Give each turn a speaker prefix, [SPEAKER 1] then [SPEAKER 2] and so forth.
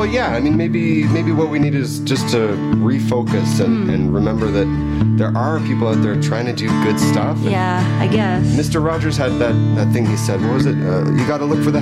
[SPEAKER 1] Well, yeah. I mean, maybe what we need is just to refocus and remember that there are people out there trying to do good stuff.
[SPEAKER 2] Yeah, I guess.
[SPEAKER 1] Mr. Rogers had that thing he said. What was it? You got to look for the